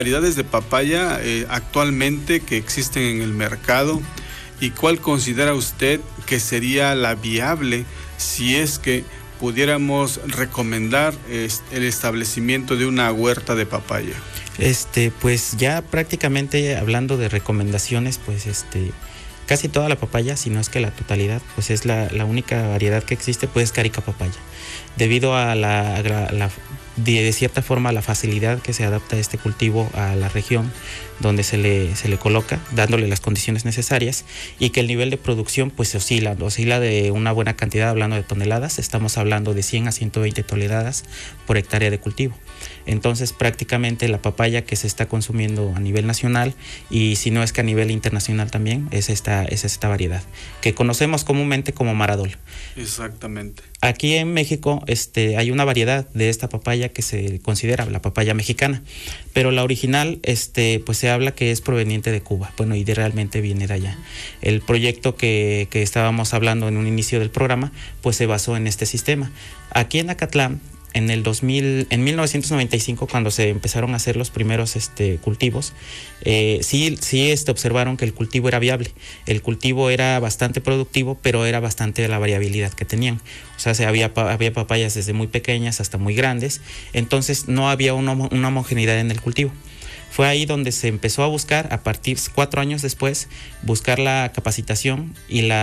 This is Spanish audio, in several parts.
variedades de papaya actualmente que existen en el mercado y cuál considera usted que sería la viable si es que pudiéramos recomendar el establecimiento de una huerta de papaya? Pues ya prácticamente hablando de recomendaciones, pues casi toda la papaya, si no es que la totalidad, pues es la única variedad que existe, pues es Carica papaya. Debido a de cierta forma la facilidad que se adapta este cultivo a la región donde se le coloca, dándole las condiciones necesarias, y que el nivel de producción pues oscila de una buena cantidad, hablando de toneladas, estamos hablando de 100 a 120 toneladas por hectárea de cultivo. Entonces prácticamente la papaya que se está consumiendo a nivel nacional, y si no es que a nivel internacional también, es esta variedad que conocemos comúnmente como Maradol. Exactamente. Aquí en México hay una variedad de esta papaya que se considera la papaya mexicana, pero la original pues se habla que es proveniente de Cuba, bueno, y realmente viene de allá. El proyecto que estábamos hablando en un inicio del programa pues se basó en este sistema. Aquí en Acatlán, en 1995, cuando se empezaron a hacer los primeros cultivos, sí observaron que el cultivo era viable. El cultivo era bastante productivo, pero era bastante la variabilidad que tenían. O sea, había papayas desde muy pequeñas hasta muy grandes, entonces no había una homogeneidad en el cultivo. Fue ahí donde se empezó a buscar, a partir 4 años después, buscar la capacitación y el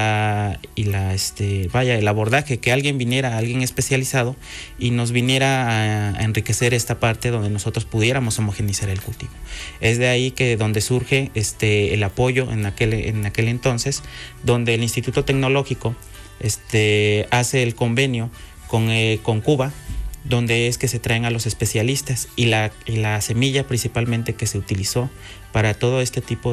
abordaje, que alguien especializado, y nos viniera a enriquecer esta parte donde nosotros pudiéramos homogeneizar el cultivo. Es de ahí donde surge el apoyo en aquel entonces, donde el Instituto Tecnológico hace el convenio con Cuba, donde es que se traen a los especialistas, y la semilla principalmente que se utilizó para todo este tipo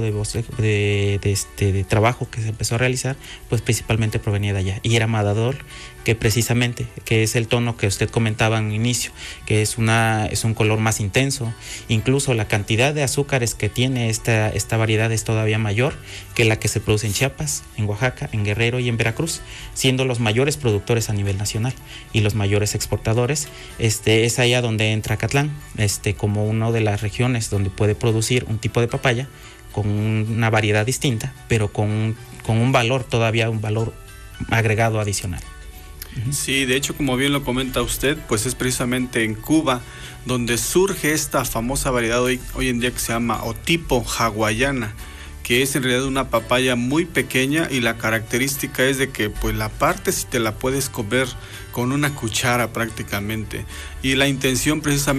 de trabajo que se empezó a realizar, pues principalmente provenía de allá, y era Maradol, que precisamente, que es el tono que usted comentaba en inicio, que es un color más intenso. Incluso la cantidad de azúcares que tiene esta variedad es todavía mayor que la que se produce en Chiapas, en Oaxaca, en Guerrero y en Veracruz, siendo los mayores productores a nivel nacional y los mayores exportadores. Es allá donde entra Acatlán, como una de las regiones donde puede producir un tipo de papaya con una variedad distinta, pero con un valor agregado adicional. Sí, de hecho, como bien lo comenta usted, pues es precisamente en Cuba donde surge esta famosa variedad hoy en día que se llama o tipo hawaiana, que es en realidad una papaya muy pequeña, y la característica es de que pues la parte si te la puedes comer con una cuchara prácticamente, y la intención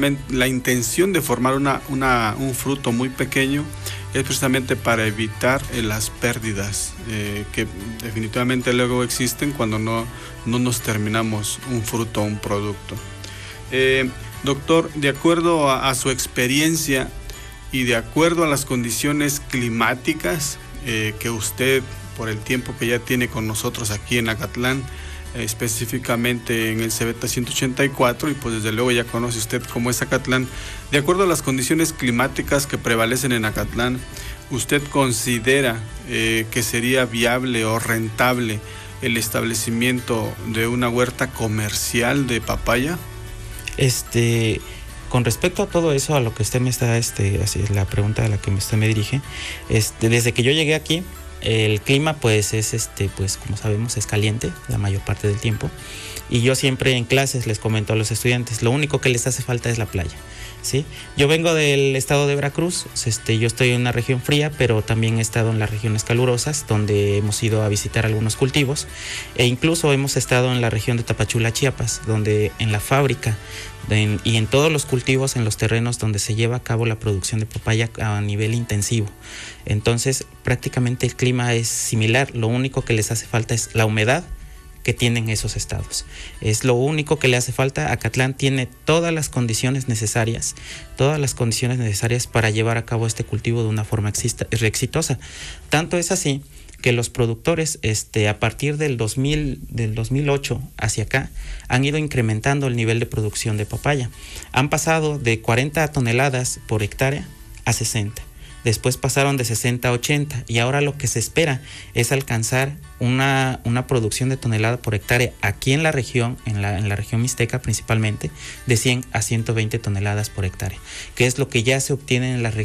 de formar un fruto muy pequeño es precisamente para evitar las pérdidas que definitivamente luego existen cuando no nos terminamos un fruto o un producto. Doctor, de acuerdo a su experiencia y de acuerdo a las condiciones climáticas que usted, por el tiempo que ya tiene con nosotros aquí en Acatlán, específicamente en el Cebeta 184, y pues desde luego ya conoce usted cómo es Acatlán, de acuerdo a las condiciones climáticas que prevalecen en Acatlán, ¿usted considera que sería viable o rentable el establecimiento de una huerta comercial de papaya? Con respecto a todo eso, a lo que usted me está, la pregunta a la que usted me dirige, desde que yo llegué aquí, el clima pues pues como sabemos es caliente la mayor parte del tiempo, y yo siempre en clases les comento a los estudiantes, lo único que les hace falta es la playa, ¿sí? Yo vengo del estado de Veracruz, yo estoy en una región fría, pero también he estado en las regiones calurosas, donde hemos ido a visitar algunos cultivos, e incluso hemos estado en la región de Tapachula, Chiapas, donde en la fábrica y en todos los cultivos, en los terrenos donde se lleva a cabo la producción de papaya a nivel intensivo. Entonces prácticamente el clima es similar, lo único que les hace falta es la humedad que tienen esos estados. Es lo único que le hace falta. Acatlán tiene todas las condiciones necesarias para llevar a cabo este cultivo de una forma exitosa. Tanto es así que los productores a partir del 2008 hacia acá han ido incrementando el nivel de producción de papaya. Han pasado de 40 toneladas por hectárea a 60. después pasaron de 60 a 80 y ahora lo que se espera es alcanzar una producción de tonelada por hectárea aquí en la región, en la región mixteca principalmente, de 100 a 120 toneladas por hectárea, que es lo que ya se obtiene en las regiones